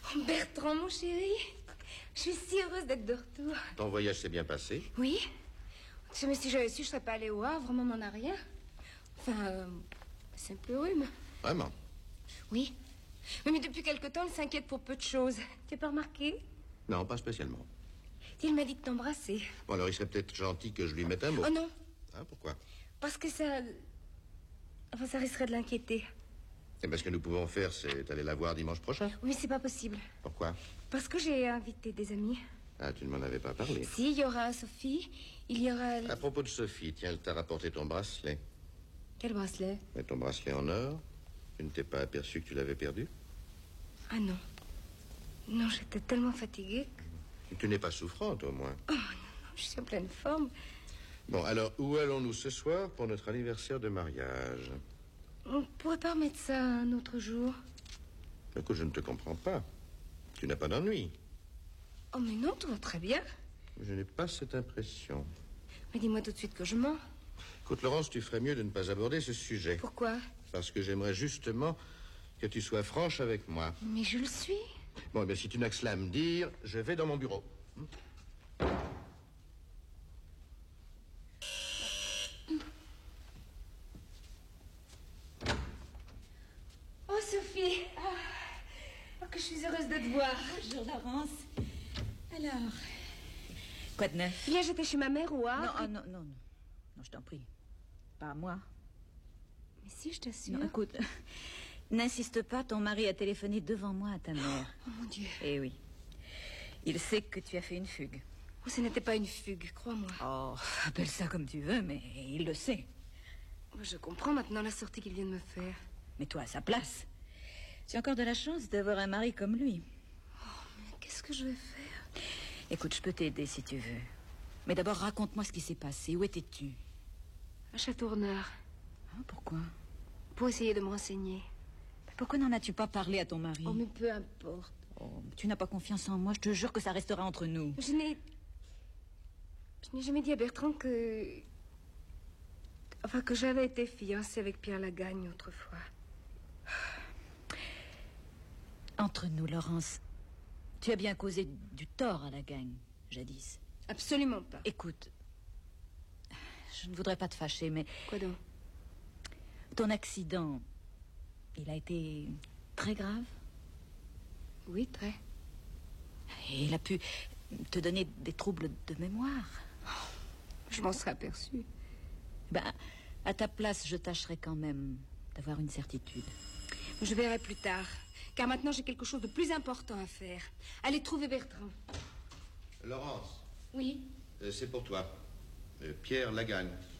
Oh, Bertrand, mon chéri, je suis si heureuse d'être de retour. Ton voyage s'est bien passé? Oui. Mais si j'avais su, je serais pas allée au Havre, maman n'en a rien. Enfin, c'est un peu rhume. Vraiment? Oui. Mais depuis quelque temps, il s'inquiète pour peu de choses. Tu n'as pas remarqué? Non, pas spécialement. Il m'a dit de t'embrasser. Bon, alors il serait peut-être gentil que je lui mette un mot. Oh non. Hein, pourquoi? Parce que ça... Enfin, ça risquerait de l'inquiéter. Et bien, ce que nous pouvons faire, c'est aller la voir dimanche prochain. Oui, c'est pas possible. Pourquoi? Parce que j'ai invité des amis. Ah, tu ne m'en avais pas parlé. Si, il y aura Sophie, il y aura... À propos de Sophie, tiens, elle t'a rapporté ton bracelet. Quel bracelet? Mais ton bracelet en or, tu ne t'es pas aperçu que tu l'avais perdu? Ah non. Non, j'étais tellement fatiguée que... Tu n'es pas souffrante, au moins. Oh non, je suis en pleine forme. Bon, alors, où allons-nous ce soir pour notre anniversaire de mariage? On pourrait pas remettre ça un autre jour? Écoute, je ne te comprends pas. Tu n'as pas d'ennui? Oh mais non, tout va très bien. Je n'ai pas cette impression. Mais dis-moi tout de suite que je mens. Écoute, Laurence, tu ferais mieux de ne pas aborder ce sujet. Pourquoi? Parce que j'aimerais justement que tu sois franche avec moi. Mais je le suis. Bon, eh bien, si tu n'as que cela à me dire, je vais dans mon bureau. Oh, Sophie. Oh, que je suis heureuse de te voir. Bonjour, Laurence. Alors, quoi de neuf? Viens, j'étais chez ma mère ou à... Non, oh, non, non, non. Non, je t'en prie. Pas à moi. Mais si, je t'assure. Non, écoute, n'insiste pas, ton mari a téléphoné devant moi à ta mère. Oh, mon Dieu. Eh oui. Il sait que tu as fait une fugue. Oh, ce n'était pas une fugue, crois-moi. Oh, appelle ça comme tu veux, mais il le sait. Je comprends maintenant la sortie qu'il vient de me faire. Mais toi, à sa place, tu as encore de la chance d'avoir un mari comme lui. Mais qu'est-ce que je vais faire? Écoute, je peux t'aider si tu veux. Mais d'abord, raconte-moi ce qui s'est passé. Où étais-tu? À Châteaurenard. Ah, pourquoi? Pour essayer de me renseigner. Pourquoi n'en as-tu pas parlé à ton mari? Oh, mais peu importe. Oh, tu n'as pas confiance en moi. Je te jure que ça restera entre nous. Je n'ai jamais dit à Bertrand que... Enfin, que j'avais été fiancée avec Pierre Lagagne autrefois. Entre nous, Laurence, tu as bien causé du tort à Lagagne, jadis. Absolument pas. Écoute, je ne voudrais pas te fâcher, mais... Quoi donc? Ton accident, il a été très grave? Oui, très. Et il a pu te donner des troubles de mémoire? Je m'en serais aperçue. Ben, à ta place, je tâcherais quand même d'avoir une certitude. Je verrai plus tard. Car maintenant, j'ai quelque chose de plus important à faire. Aller trouver Bertrand. Laurence, Oui? c'est pour toi. Pierre Lagagne.